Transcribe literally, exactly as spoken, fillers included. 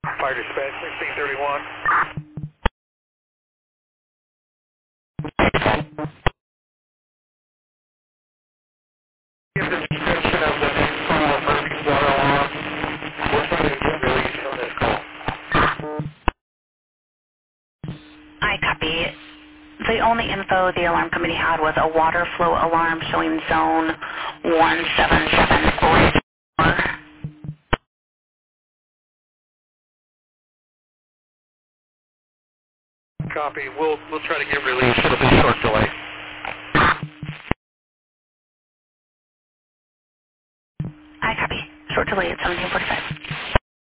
Fire dispatch sixteen thirty-one. Give the description of the next call of Murphy's water alarm. We're trying to get release from this call. I copy. The only info the alarm company had was a water flow alarm showing zone one seven seven four. Copy. We'll we'll try to get release. It'll be a short delay. I copy. Short delay at seventeen forty-five.